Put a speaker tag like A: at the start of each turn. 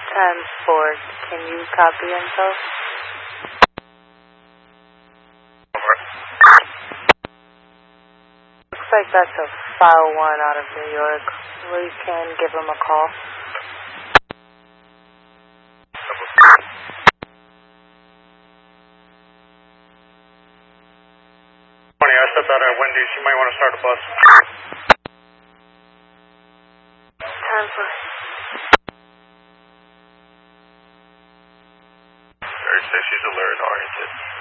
A: 10-4, can you copy info?
B: Over.
A: Looks like that's a file 1 out of New York. We can give him a call.
B: I stepped out at Wendy's. You might want to start a bus.
A: 10-4.
B: Very 6, she's alert oriented.